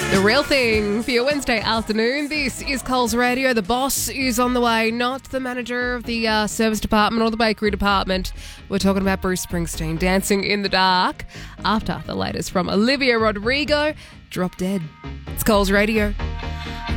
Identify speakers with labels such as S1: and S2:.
S1: The Real Thing for your Wednesday afternoon. This is Coles Radio. The boss is on the way, not the manager of the service department or the bakery department. We're talking about Bruce Springsteen, Dancing in the Dark, after the latest from Olivia Rodrigo, Drop Dead. It's Coles Radio.